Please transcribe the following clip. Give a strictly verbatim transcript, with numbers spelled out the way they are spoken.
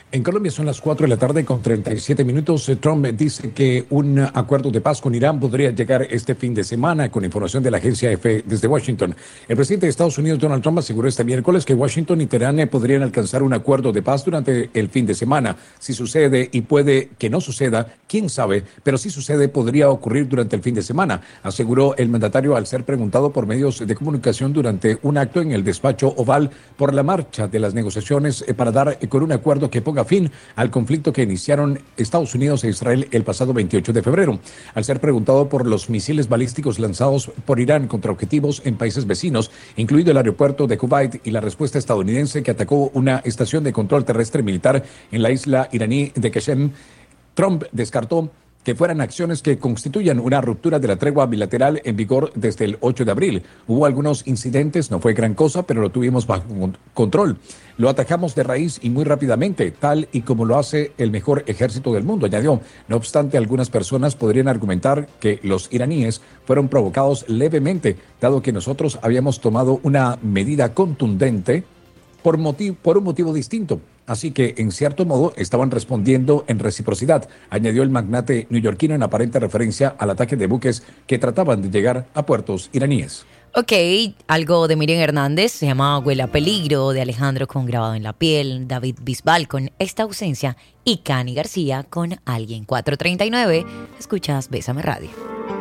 En Colombia son las cuatro de la tarde con treinta y siete minutos. Trump dice que un acuerdo de paz con Irán podría llegar este fin de semana, con información de la agencia A F P desde Washington. El presidente de Estados Unidos, Donald Trump, aseguró este miércoles que Washington y Teherán podrían alcanzar un acuerdo de paz durante el fin de semana. Si sucede, y puede que no suceda, quién sabe, pero si sucede, podría ocurrir durante el fin de semana, aseguró el mandatario al ser preguntado por medios de comunicación durante un acto en el despacho Oval por la marcha de las negociaciones para dar con un acuerdo que ponga fin al conflicto que iniciaron Estados Unidos e Israel el pasado veintiocho de febrero. Al ser preguntado por los misiles balísticos lanzados por Irán contra objetivos en países vecinos, incluido el aeropuerto de Kuwait, y la respuesta estadounidense que atacó una estación de control terrestre militar en la isla iraní de Qasem, Trump descartó que fueran acciones que constituyan una ruptura de la tregua bilateral en vigor desde el ocho de abril. Hubo algunos incidentes, no fue gran cosa, pero lo tuvimos bajo control. Lo atajamos de raíz y muy rápidamente, tal y como lo hace el mejor ejército del mundo, añadió. No obstante, algunas personas podrían argumentar que los iraníes fueron provocados levemente, dado que nosotros habíamos tomado una medida contundente por, motivo, por un motivo distinto. Así que, en cierto modo, estaban respondiendo en reciprocidad, añadió el magnate neoyorquino en aparente referencia al ataque de buques que trataban de llegar a puertos iraníes. Ok, algo de Miriam Hernández, se llama Huele a Peligro, de Alejandro con Grabado en la Piel, David Bisbal con Esta Ausencia y Cani García con Alguien. cuatro treinta y nueve, escuchas Bésame Radio.